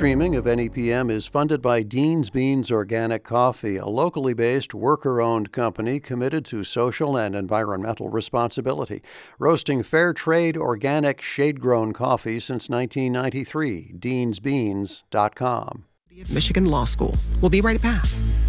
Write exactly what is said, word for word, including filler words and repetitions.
streaming of N E P M is funded by Dean's Beans Organic Coffee, a locally based, worker-owned company committed to social and environmental responsibility, roasting fair trade, organic, shade-grown coffee since nineteen ninety-three. deans beans dot com. Michigan Law School. We'll be right back.